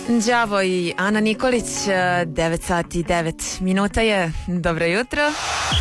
Đavo i Ana Nikolić, 9 sati i 9 minuta je. Dobro jutro.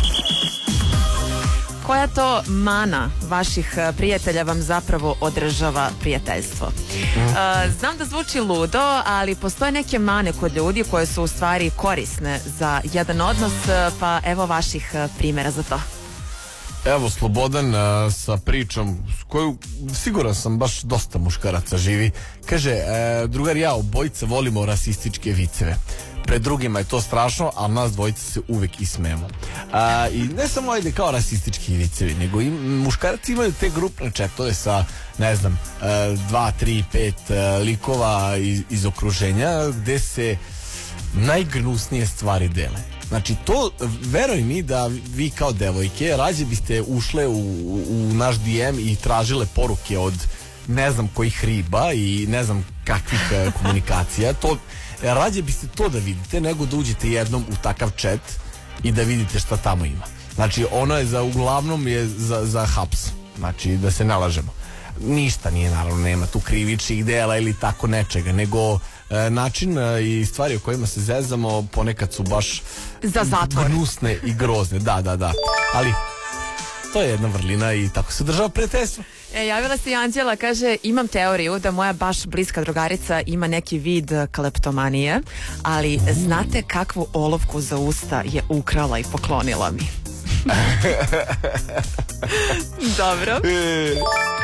Koja to mana vaših prijatelja vam zapravo održava prijateljstvo? Znam da zvuči ludo, ali postoje neke mane kod ljudi koje su u stvari korisne za jedan odnos, pa evo vaših primjera za to. Evo Slobodan sa pričom koju siguran sam baš dosta muškaraca živi. Kaže, drugar, ja obojica volimo rasističke viceve. Pred drugima je to strašno, ali nas dvojica se uvek ismemo. I ne samo ajde kao rasistički vicevi, nego i muškarci imaju te grupne četove sa, ne znam, 2, 3, 5 likova iz okruženja gde se najgnusnije stvari dele. Znači to, veruj mi da vi kao devojke rađe biste ušle u naš DM i tražile poruke od ne znam kojih riba i ne znam kakvih komunikacija. To, rađe biste to da vidite nego da uđete jednom u takav chat i da vidite šta tamo ima. Znači ono je uglavnom je za haps. Znači da se nalažemo. Ništa nije, naravno, nema tu krivičnih dela ili tako nečega, nego način i stvari o kojima se zezamo ponekad su baš za zatvor, gnusne i grozne. Da. Ali to je jedna vrlina i tako se održava prijateljstvo. Javila se i Anđela, kaže, imam teoriju da moja baš bliska drugarica ima neki vid kleptomanije, ali znate kakvu olovku za usta je ukrala i poklonila mi? Dobro.